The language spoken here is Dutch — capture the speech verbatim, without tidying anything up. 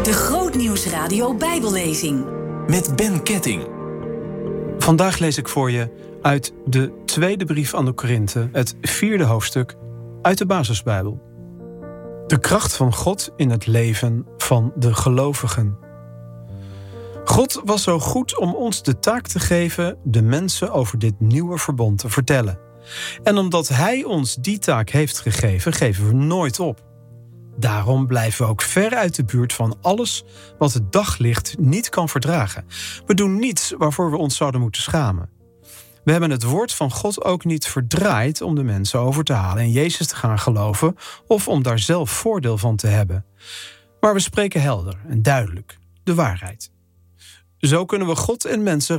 De Grootnieuwsradio Bijbellezing. Met Ben Ketting. Vandaag lees ik voor je uit de tweede brief aan de Korinthe, het vierde hoofdstuk uit de Basisbijbel. De kracht van God in het leven van de gelovigen. God was zo goed om ons de taak te geven de mensen over dit nieuwe verbond te vertellen. En omdat Hij ons die taak heeft gegeven, geven we nooit op. Daarom blijven we ook ver uit de buurt van alles wat het daglicht niet kan verdragen. We doen niets waarvoor we ons zouden moeten schamen. We hebben het woord van God ook niet verdraaid om de mensen over te halen in Jezus te gaan geloven of om daar zelf voordeel van te hebben. Maar we spreken helder en duidelijk de waarheid. Zo kunnen we God en mensen